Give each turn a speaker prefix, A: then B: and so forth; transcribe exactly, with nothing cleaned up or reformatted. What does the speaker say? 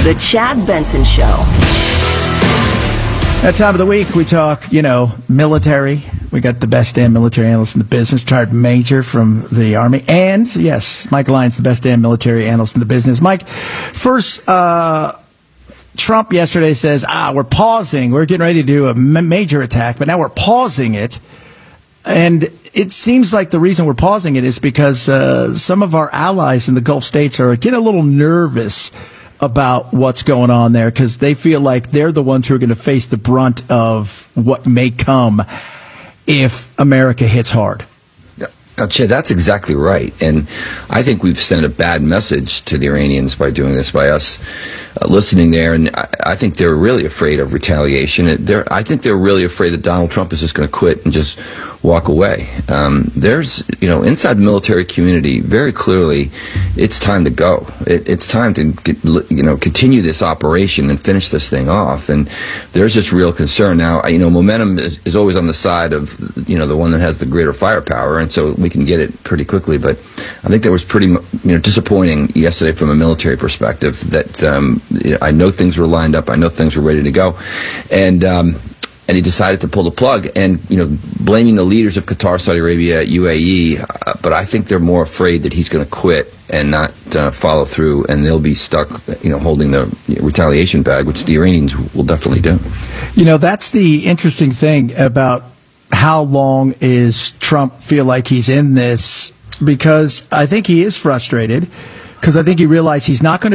A: The Chad Benson Show.
B: That time of the week, we talk, you know, military. We got the best damn military analyst in the business, retired major from the Army. And, yes, Mike Lyons, the best damn military analyst in the business. Mike, first, uh, Trump yesterday says, ah, we're pausing. We're getting ready to do a ma- major attack, but now we're pausing it. And it seems like the reason we're pausing it is because uh, some of our allies in the Gulf states are getting a little nervous about what's going on there because they feel like they're the ones who are going to face the brunt of what may come if America hits hard.
C: Now, Chad, that's exactly right. And I think we've sent a bad message to the Iranians by doing this, by us uh, listening there. And I, I think they're really afraid of retaliation. They're, I think they're really afraid that Donald Trump is just going to quit and just walk away. Um, there's, you know, inside the military community, very clearly, it's time to go. It, it's time to, get, you know, continue this operation and finish this thing off. And there's just real concern. Now, you know, momentum is, is always on the side of, you know, the one that has the greater firepower. And so we can get it pretty quickly. But I think that was pretty, you know, disappointing yesterday from a military perspective that um, I know things were lined up. I know things were ready to go. And, um, And he decided to pull the plug, and you know, blaming the leaders of Qatar, Saudi Arabia, U A E. Uh, but I think they're more afraid that he's going to quit and not uh, follow through, and they'll be stuck, you know, holding the retaliation bag, which the Iranians will definitely do.
B: You know, that's the interesting thing about how long is Trump feel like he's in this, because I think he is frustrated, because I think he realized he's not going to